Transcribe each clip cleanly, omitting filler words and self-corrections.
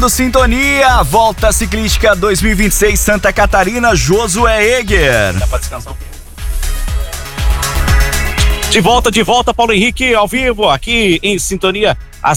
Do Sintonia, Volta Ciclística 2026 Santa Catarina, Josué Egger. Dá pra descansar um pouco. De volta, Paulo Henrique, ao vivo, aqui em Sintonia, às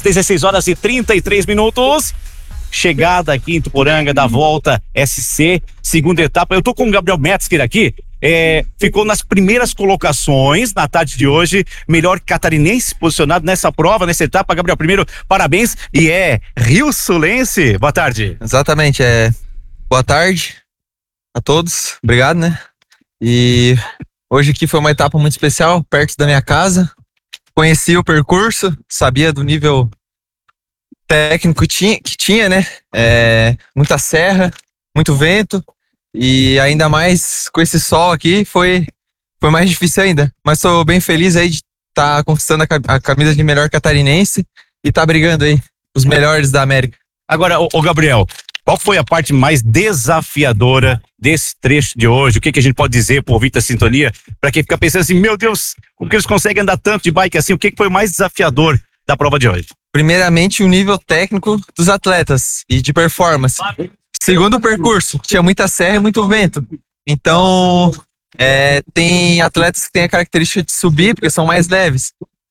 16h33. Chegada aqui em Tuporanga da Volta SC, segunda etapa. Eu tô com o Gabriel Metzger aqui. Ficou nas primeiras colocações na tarde de hoje, melhor catarinense posicionado nessa prova, nessa etapa. Gabriel, primeiro, parabéns, e Rio Sulense. Boa tarde. Exatamente, boa tarde a todos, obrigado, né? E hoje aqui foi uma etapa muito especial, perto da minha casa. Conheci o percurso, sabia do nível técnico que tinha, né? Muita serra, muito vento. E ainda mais com esse sol aqui, foi mais difícil ainda. Mas estou bem feliz aí de estar conquistando a camisa de melhor catarinense e tá brigando aí, os melhores da América. Agora, ô Gabriel, qual foi a parte mais desafiadora desse trecho de hoje? O que a gente pode dizer pro ouvinte da Sintonia, para quem fica pensando assim, meu Deus, como que eles conseguem andar tanto de bike assim? O que foi mais desafiador da prova de hoje? Primeiramente, o nível técnico dos atletas e de performance. Segundo, o percurso, tinha muita serra e muito vento. Então, tem atletas que têm a característica de subir, porque são mais leves.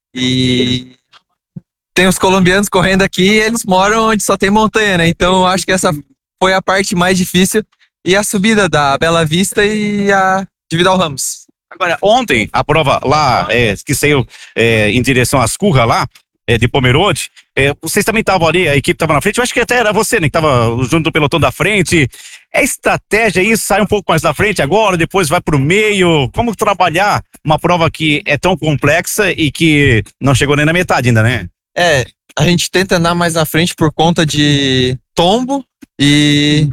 E tem os colombianos correndo aqui, eles moram onde só tem montanha, né? Então, eu acho que essa foi a parte mais difícil. E a subida da Bela Vista e a de Vidal Ramos. Agora, ontem, a prova lá, que saiu em direção às Curras lá, de Pomerode, vocês também estavam ali, a equipe estava na frente, eu acho que até era você, né, que estava junto do pelotão da frente. Estratégia aí, sai um pouco mais da frente agora, depois vai pro meio. Como trabalhar uma prova que é tão complexa e que não chegou nem na metade ainda, né? A gente tenta andar mais na frente por conta de tombo e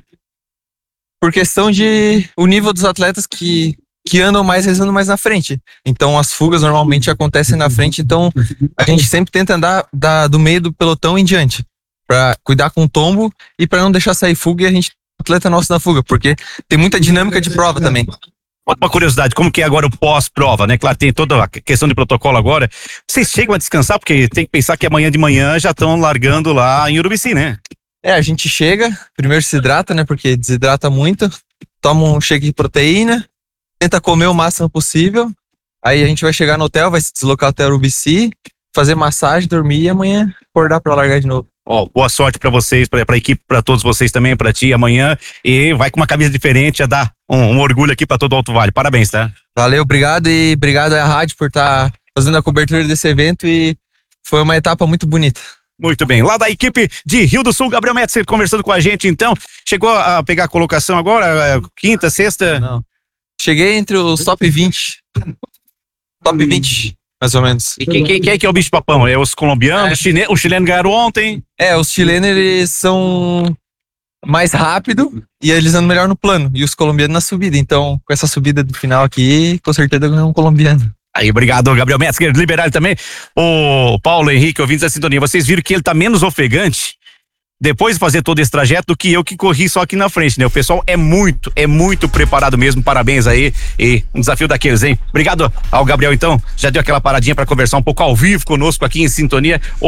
por questão de o nível dos atletas que andam mais, eles andam mais na frente. Então as fugas normalmente acontecem na frente, então a gente sempre tenta andar do meio do pelotão em diante, pra cuidar com o tombo e pra não deixar sair fuga e a gente atleta nosso na fuga, porque tem muita dinâmica de prova também. Uma curiosidade, como que é agora o pós-prova, né? Claro, tem toda a questão de protocolo agora. Vocês chegam a descansar, porque tem que pensar que amanhã de manhã já estão largando lá em Urubici, né? A gente chega, primeiro se hidrata, né? Porque desidrata muito, toma um shake de proteína, tenta comer o máximo possível, aí a gente vai chegar no hotel, vai se deslocar até Urubici, fazer massagem, dormir e amanhã acordar pra largar de novo. Boa sorte pra vocês, pra equipe, pra todos vocês também, pra ti amanhã, e vai com uma camisa diferente, a dar um orgulho aqui pra todo o Alto Vale. Parabéns, tá? Valeu, obrigado e obrigado à rádio por estar fazendo a cobertura desse evento e foi uma etapa muito bonita. Muito bem, lá da equipe de Rio do Sul, Gabriel Metzger conversando com a gente, então, chegou a pegar a colocação agora, quinta, sexta? Não. Cheguei entre os top 20. Top 20, mais ou menos. E quem é que é o bicho papão? É os colombianos? O chileno ganharam ontem? Os chilenos, eles são mais rápidos e eles andam melhor no plano. E os colombianos na subida. Então, com essa subida do final aqui, com certeza ganhou um colombiano. Aí, obrigado, Gabriel Metzger, liberado também. O Paulo Henrique, ouvintes da Sintonia, vocês viram que ele tá menos ofegante depois de fazer todo esse trajeto do que eu que corri só aqui na frente, né? O pessoal é muito preparado mesmo, parabéns aí, e um desafio daqueles, hein? Obrigado ao Gabriel, então, já deu aquela paradinha para conversar um pouco ao vivo conosco aqui em Sintonia.